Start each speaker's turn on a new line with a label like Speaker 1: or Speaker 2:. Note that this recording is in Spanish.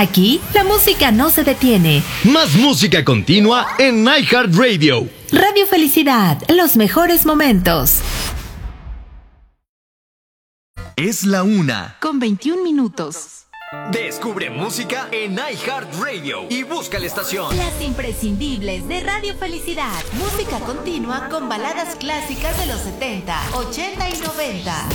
Speaker 1: Aquí, la música no se detiene.
Speaker 2: Más música continua en iHeartRadio.
Speaker 1: Radio Felicidad, los mejores momentos.
Speaker 3: Es la
Speaker 1: 1:21.
Speaker 3: Descubre música en iHeartRadio y busca la estación.
Speaker 1: Las imprescindibles de Radio Felicidad. Música continua con baladas clásicas de los 70, 80 y 90.